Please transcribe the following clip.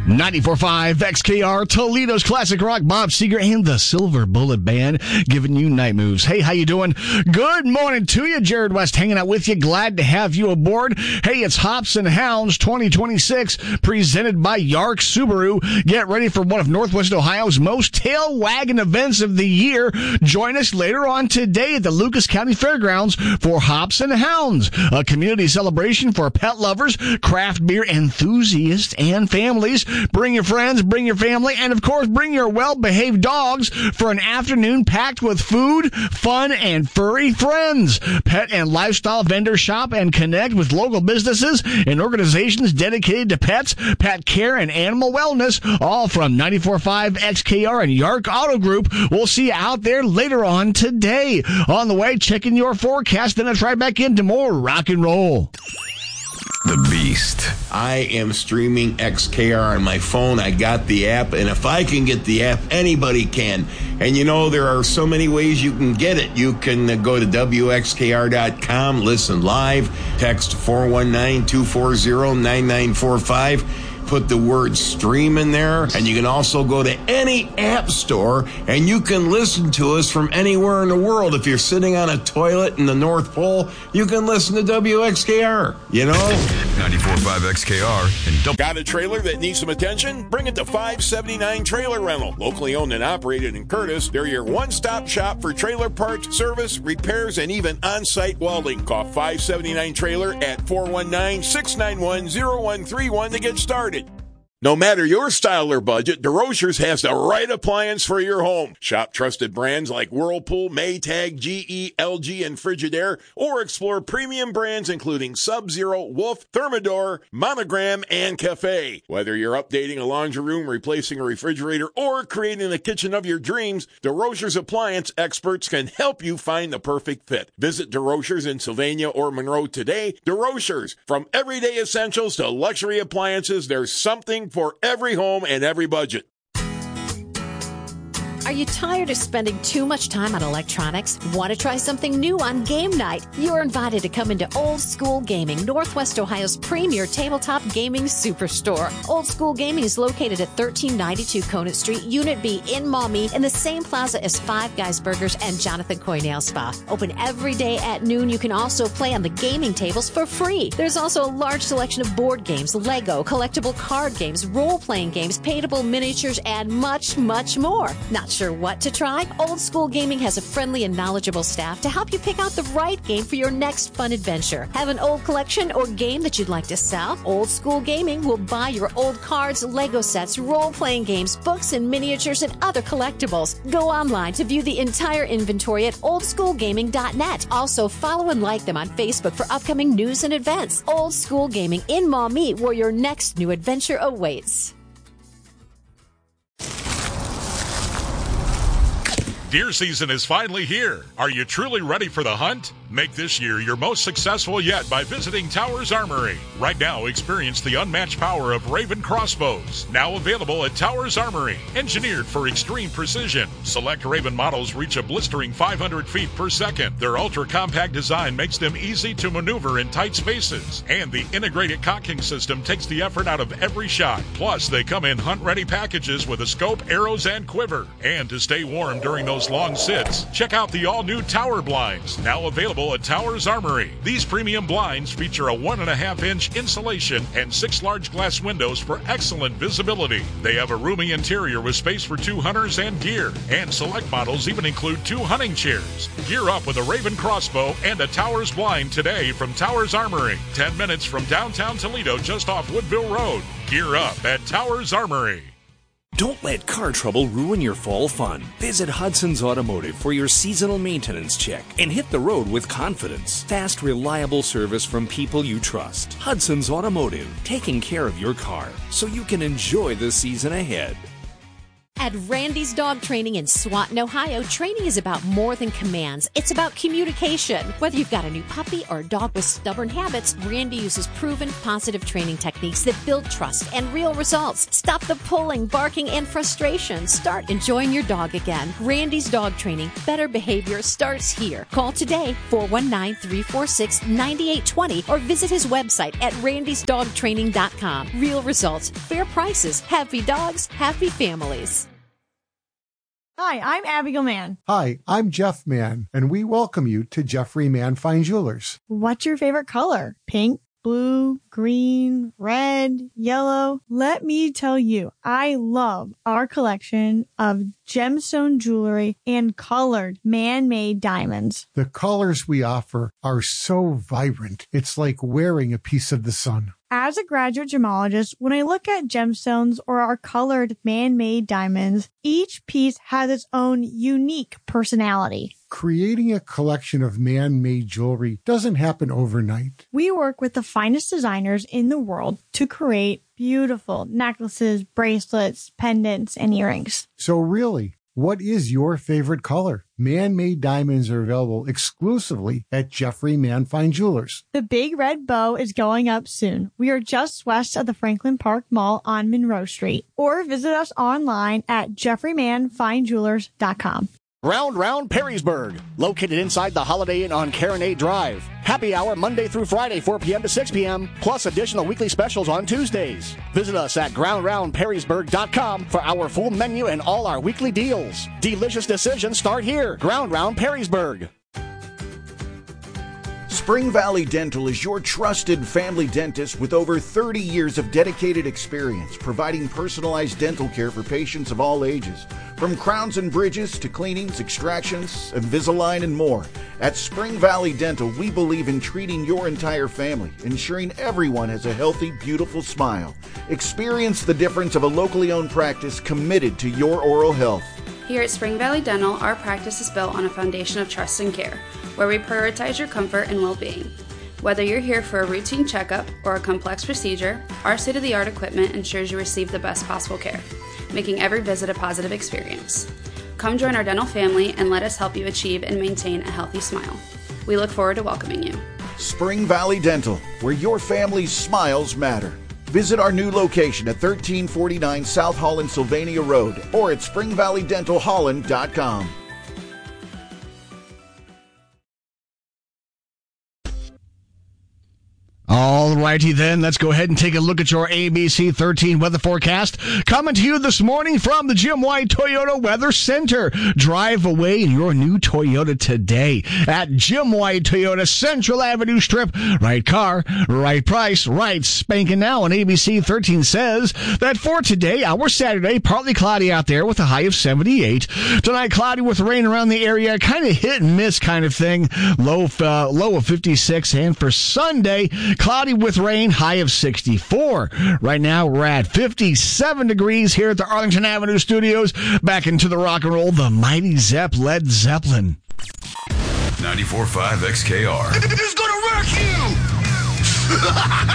94.5 XKR, Toledo's Classic Rock, Bob Seger and the Silver Bullet Band giving you night moves. Hey, how you doing? Good morning to you. Jared West hanging out with you. Glad to have you aboard. Hey, it's Hops and Hounds 2026 presented by Yark Subaru. Get ready for one of Northwest Ohio's most tail wagging events of the year. Join us later on today at the Lucas County Fairgrounds for Hops and Hounds, a community celebration for pet lovers, craft beer enthusiasts, and families. Bring your friends, bring your family, and of course, bring your well-behaved dogs for an afternoon packed with food, fun, and furry friends. Pet and lifestyle vendors shop and connect with local businesses and organizations dedicated to pets, pet care, and animal wellness, all from 94.5 XKR and Yark Auto Group. We'll see you out there later on today. On the way, checking your forecast, then let's right back into more rock and roll. The Beast. I am streaming XKR on my phone. I got the app, and if I can get the app, anybody can. And you know, there are so many ways you can get it. You can go to WXKR.com, listen live, text 419-240-9945. Put the word stream in there, and you can also go to any app store and you can listen to us from anywhere in the world. If you're sitting on a toilet in the North Pole, you can listen to WXKR, you know? 94.5 XKR and Got a trailer that needs some attention? Bring it to 579 Trailer Rental. Locally owned and operated in Curtis, they're your one-stop shop for trailer parts, service, repairs, and even on-site welding. Call 579 Trailer at 419-691-0131 to get started. No matter your style or budget, DeRochers has the right appliance for your home. Shop trusted brands like Whirlpool, Maytag, GE, LG, and Frigidaire, or explore premium brands including Sub-Zero, Wolf, Thermador, Monogram, and Cafe. Whether you're updating a laundry room, replacing a refrigerator, or creating the kitchen of your dreams, DeRochers appliance experts can help you find the perfect fit. Visit DeRochers in Sylvania or Monroe today. DeRochers, from everyday essentials to luxury appliances, there's something for every home and every budget. Are you tired of spending too much time on electronics? Want to try something new on game night? You're invited to come into Old School Gaming, Northwest Ohio's premier tabletop gaming superstore. Old School Gaming is located at 1392 Conant Street, Unit B in Maumee, in the same plaza as Five Guys Burgers and Jonathan Coy Nail Spa. Open every day at noon. You can also play on the gaming tables for free. There's also a large selection of board games, Lego, collectible card games, role-playing games, paintable miniatures, and much, much more. Not sure what to try? Old School Gaming has a friendly and knowledgeable staff to help you pick out the right game for your next fun adventure. Have an old collection or game that you'd like to sell? Old School Gaming will buy your old cards, Lego sets, role-playing games, books, and miniatures, and other collectibles. Go online to view the entire inventory at oldschoolgaming.net. Also, follow and like them on Facebook for upcoming news and events. Old School Gaming in Maumee, where your next new adventure awaits. Deer season is finally here. Are you truly ready for the hunt? Make this year your most successful yet by visiting Towers Armory. Right now, experience the unmatched power of Raven crossbows. Now available at Towers Armory. Engineered for extreme precision. Select Raven models reach a blistering 500 feet per second. Their ultra-compact design makes them easy to maneuver in tight spaces. And the integrated cocking system takes the effort out of every shot. Plus, they come in hunt-ready packages with a scope, arrows, and quiver. And to stay warm during those long sits, check out the all-new Tower Blinds, now available at Towers Armory. These premium blinds feature a 1.5-inch insulation and 6 large glass windows for excellent visibility. They have a roomy interior with space for 2 hunters and gear, and select models even include 2 hunting chairs. Gear up with a Raven crossbow and a Towers blind today from Towers Armory, 10 minutes from downtown Toledo, just off Woodville Road. Gear up at Towers Armory. Don't let car trouble ruin your fall fun. Visit Hudson's Automotive for your seasonal maintenance check and hit the road with confidence. Fast, reliable service from people you trust. Hudson's Automotive, taking care of your car so you can enjoy the season ahead. At Randy's Dog Training in Swanton, Ohio, training is about more than commands. It's about communication. Whether you've got a new puppy or a dog with stubborn habits, Randy uses proven positive training techniques that build trust and real results. Stop the pulling, barking, and frustration. Start enjoying your dog again. Randy's Dog Training. Better behavior starts here. Call today, 419-346-9820, or visit his website at randysdogtraining.com. Real results, fair prices, happy dogs, happy families. Hi, I'm Abigail Mann. Hi, I'm Jeff Mann, and we welcome you to Jeffrey Mann Fine Jewelers. What's your favorite color? Pink, blue, green, red, yellow? Let me tell you, I love our collection of gemstone jewelry and colored man-made diamonds. The colors we offer are so vibrant, it's like wearing a piece of the sun. As a graduate gemologist, when I look at gemstones or our colored man-made diamonds, each piece has its own unique personality. Creating a collection of man-made jewelry doesn't happen overnight. We work with the finest designers in the world to create beautiful necklaces, bracelets, pendants, and earrings. So really, what is your favorite color? Man-made diamonds are available exclusively at Jeffrey Mann Fine Jewelers. The big red bow is going up soon. We are just west of the Franklin Park Mall on Monroe Street. Or visit us online at jeffreymannfinejewelers.com. Round Round Perrysburg, located inside the Holiday Inn on Carronade Drive. Happy hour Monday through Friday, 4 p.m. to 6 p.m., plus additional weekly specials on Tuesdays. Visit us at groundroundperrysburg.com for our full menu and all our weekly deals. Delicious decisions start here. Ground Round Perrysburg. Spring Valley Dental is your trusted family dentist with over 30 years of dedicated experience providing personalized dental care for patients of all ages. From crowns and bridges to cleanings, extractions, Invisalign, and more. At Spring Valley Dental, we believe in treating your entire family, ensuring everyone has a healthy, beautiful smile. Experience the difference of a locally owned practice committed to your oral health. Here at Spring Valley Dental, our practice is built on a foundation of trust and care, where we prioritize your comfort and well-being. Whether you're here for a routine checkup or a complex procedure, our state-of-the-art equipment ensures you receive the best possible care, making every visit a positive experience. Come join our dental family and let us help you achieve and maintain a healthy smile. We look forward to welcoming you. Spring Valley Dental, where your family's smiles matter. Visit our new location at 1349 South Holland Sylvania Road or at springvalleydentalholland.com. All righty then, let's go ahead and take a look at your ABC 13 weather forecast. Coming to you this morning from the Jim White Toyota Weather Center. Drive away in your new Toyota today at Jim White Toyota Central Avenue Strip. Right car, right price, right spanking now. And ABC 13 says that for today, our Saturday, partly cloudy out there with a high of 78. Tonight, cloudy with rain around the area, kind of hit and miss kind of thing. Low of 56. And for Sunday, cloudy with rain, high of 64. Right now, we're at 57 degrees here at the Arlington Avenue Studios. Back into the rock and roll, the mighty Led Zeppelin. 94.5 XKR. It's gonna wreck you!